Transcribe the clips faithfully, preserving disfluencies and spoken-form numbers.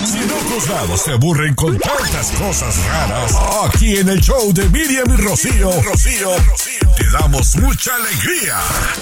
Si en otros lados se aburren con tantas cosas raras, aquí en el show de Miriam y Rocío, Rocío, te damos mucha alegría.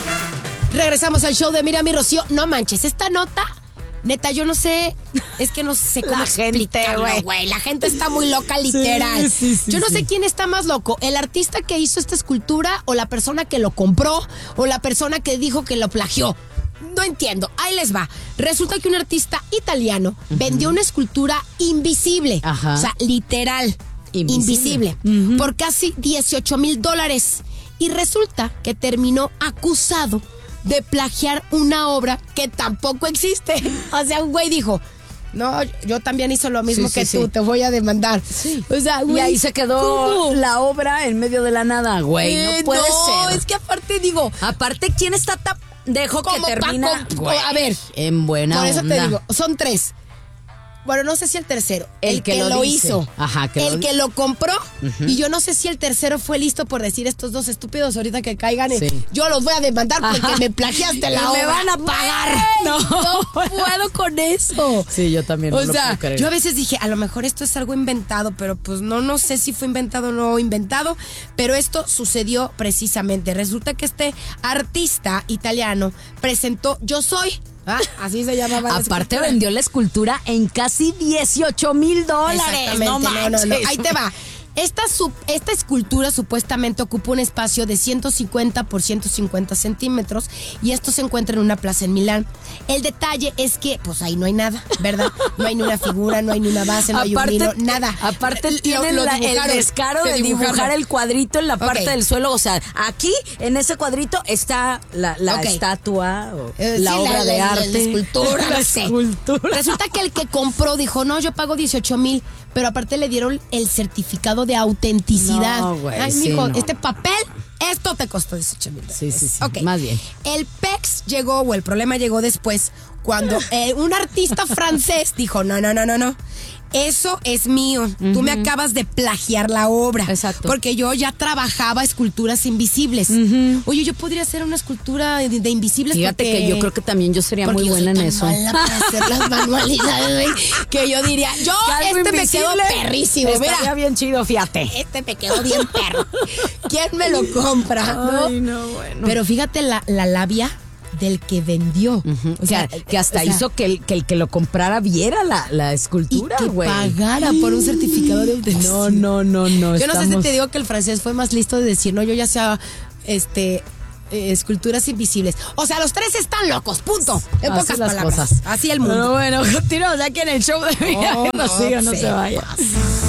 Regresamos al show de Miriam y Rocío. No manches, esta nota, neta, yo no sé, es que no sé cómo La gente, explicarlo, güey. güey. La gente está muy loca, literal. Sí, sí, sí, yo no sí. sé quién está más loco, el artista que hizo esta escultura o la persona que lo compró o la persona que dijo que lo plagió. No entiendo, ahí les va. Resulta que un artista italiano uh-huh. vendió una escultura invisible, Ajá. o sea, literal, invisible, invisible. Uh-huh. por casi dieciocho mil dólares. Y resulta que terminó acusado de plagiar una obra que tampoco existe. O sea, un güey dijo, no, yo también hice lo mismo Sí, que sí, tú, sí. te voy a demandar. Sí. O sea, güey, y ahí se quedó ¿cómo? la obra en medio de la nada, güey. Eh, no puede no, ser. es que aparte digo, Aparte, ¿quién está tan dejo que como termina? Paco, Güey, a ver, en buena por eso onda. te digo, son tres. Bueno, no sé si el tercero. El El, que que, lo lo, dice. hizo. Ajá, que el lo- que lo compró. Uh-huh. Y yo no sé si el tercero fue listo por decir estos dos estúpidos ahorita que caigan. Sí. Yo los voy a demandar porque Ajá. me plagiaste la Y obra. me van a pagar. No. No. no puedo con eso. Sí, yo también no O lo sea, puedo creer. yo a veces dije, a lo mejor esto es algo inventado, pero pues no, no sé si fue inventado o no inventado, pero esto sucedió precisamente. Resulta que este artista italiano presentó Yo Soy, ¿ah? Así se llamaba. la Aparte escultura. vendió la escultura en casi dieciocho mil dólares. Exactamente, No no, no, no. manches. Ahí te va. Esta, sub- esta escultura supuestamente ocupa un espacio de ciento cincuenta por ciento cincuenta centímetros y esto se encuentra en una plaza en Milán. El detalle es que, pues ahí no hay nada, ¿verdad? No hay ni una figura, no hay ni una base, no hay un hilo, nada. Aparte Lo- tienen lo la- el dibujaron, descaro lo de dibujar dibujaron. el cuadrito en la parte Ok. del suelo. O sea, aquí, en ese cuadrito, está la, la Ok. estatua o Eh, la sí, obra de la- arte. La escultura, La no sé. escultura. Resulta que el que compró dijo, no, yo pago dieciocho mil, pero aparte le dieron el certificado de autenticidad. No, güey, Ay, sí, mijo, no. este papel, esto te costó dieciocho mil. Sí, sí, sí, Ok. más bien. El Pex llegó, o el problema llegó después, cuando eh, un artista francés dijo, no, no, no, no, no. Eso es mío. Uh-huh. Tú me acabas de plagiar la obra. Exacto. Porque yo ya trabajaba esculturas invisibles. Uh-huh. Oye, yo podría hacer una escultura de, de invisibles. Fíjate porque- que yo creo que también yo sería porque muy yo buena soy en tan eso. mala para hacer las manualidades, güey, que yo diría, yo, Que algo este me invisible quedó perrísimo. Estaría Mira, bien chido, fíjate. este me quedó bien perro. ¿Quién me lo compra? ¿no? Ay, no, bueno. Pero fíjate la, la labia del que vendió. Uh-huh. O sea, que, que hasta o sea, hizo que el, que el que lo comprara viera la, la y escultura, que güey. pagara por un certificado de autenticidad. No, no, no, no. Yo no sé si estamos- te digo que el francés fue más listo de decir, no, yo ya sea, este, eh, esculturas invisibles. O sea, los tres están locos, punto. En Así pocas las palabras. cosas. Así el mundo. Pero bueno, continuamos aquí en el show de Miriam Oh, y Rocío, no se se vaya. pasa.